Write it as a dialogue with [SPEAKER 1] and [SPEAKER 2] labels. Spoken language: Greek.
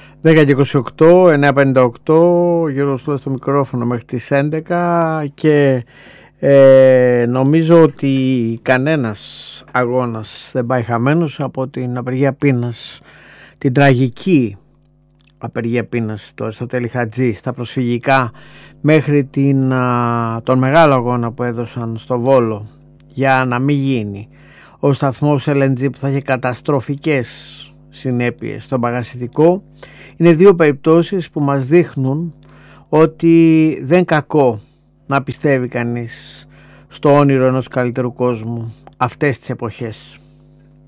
[SPEAKER 1] 10 και 28, 9.58, γύρω στο μικρόφωνο μέχρι τις 11 και νομίζω ότι κανένας αγώνας δεν πάει χαμένος από την απεργία πείνας, την τραγική απεργία πείνας στο Αριστοτέλη Χατζή, στα προσφυγικά, μέχρι τον μεγάλο αγώνα που έδωσαν στο Βόλο για να μην γίνει ο σταθμός LNG που θα έχει καταστροφικές συνέπειες στον παγασιτικό. Είναι δύο περιπτώσεις που μας δείχνουν ότι δεν κακό να πιστεύει κανείς στο όνειρο ενός καλύτερου κόσμου αυτές τις εποχές.